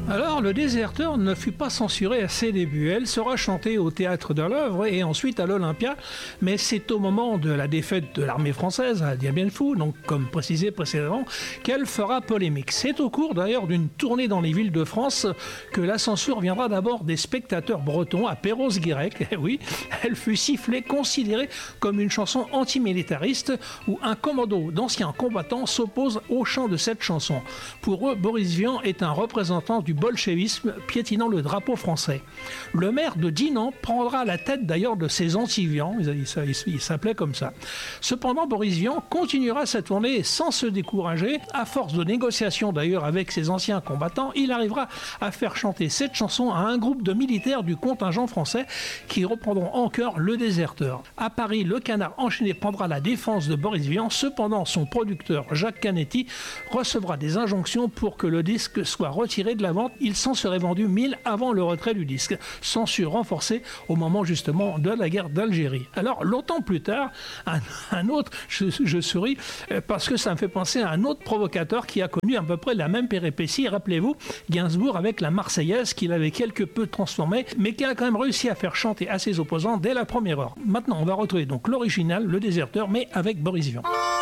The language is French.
Alors, le Déserteur ne fut pas censuré à ses débuts. Elle sera chantée au Théâtre de l'Œuvre et ensuite à l'Olympia, mais c'est au moment de la défaite de l'armée française à Dien Bien Phu, donc comme précisé précédemment, qu'elle fera polémique. C'est au cours d'ailleurs d'une tournée dans les villes de France que la censure viendra d'abord des spectateurs bretons à Perros-Guirec. Oui, elle fut sifflée, considérée comme une chanson antimilitariste où un commando d'anciens combattants s'oppose au chant de cette chanson. Pour eux, Boris Vian est un représentant du bolchevisme piétinant le drapeau français. Le maire de Dinan prendra la tête d'ailleurs de ces anti-Vian, il s'appelait comme ça. Cependant, Boris Vian continuera sa tournée sans se décourager. À force de négociations d'ailleurs avec ses anciens combattants, il arrivera à faire chanter cette chanson à un groupe de militaires du contingent français qui reprendront en chœur Le Déserteur. À Paris, le Canard enchaîné prendra la défense de Boris Vian. Cependant, son producteur Jacques Canetti recevra des injonctions pour que le disque soit retiré de la vente. Il s'en serait vendu 1000 avant le retrait du disque. Censure renforcée au moment justement de la guerre d'Algérie. Alors, longtemps plus tard, un autre, je souris, parce que ça me fait penser à un autre provocateur qui a connu à peu près la même péripétie. Rappelez-vous, Gainsbourg avec la Marseillaise qu'il avait quelque peu transformée, mais qu'il a quand même réussi à faire chanter à ses opposants dès la première heure. Maintenant, on va retrouver donc l'original, Le Déserteur, mais avec Boris Vian.